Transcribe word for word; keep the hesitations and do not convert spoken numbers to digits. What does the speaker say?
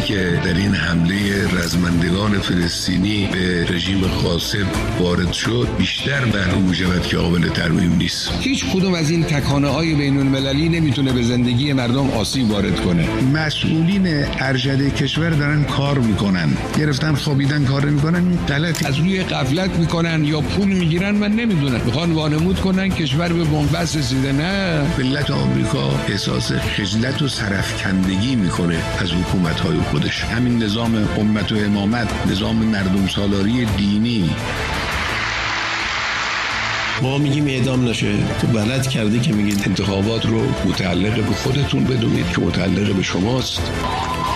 که در این حمله رزمندگان فلسطینی به رژیم غاصب وارد شد بیشتر معلوم می‌شود که قابل ترمیم نیست. هیچ کدوم از این تکانه‌های بین‌المللی نمیتونه به زندگی مردم آسیب وارد کنه. مسئولین ارشد کشور دارن کار میکنن، گرفتن خوابیدن کار میکنن، این غلطی. از روی غفلت میکنن یا پول میگیرن، من نمیدونم، میخوان وانمود کنن کشور به بنبست رسیده. نه، ملت آمریکا احساس خجلت و سرفکندگی میکنه از حکومت‌های خودش. همین نظام امت و امامت، نظام مردم سالاری دینی. ما میگیم اعدام نشه، تو غلط کردی که میگید انتخابات رو متعلق به خودتون بدونید که متعلق به شماست.